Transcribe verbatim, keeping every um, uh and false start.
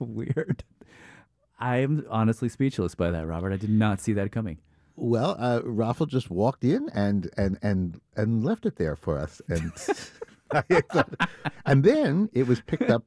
Weird. I am honestly speechless by that, Robert. I did not see that coming. Well, uh, Raffle just walked in and and and and left it there for us, and and then it was picked up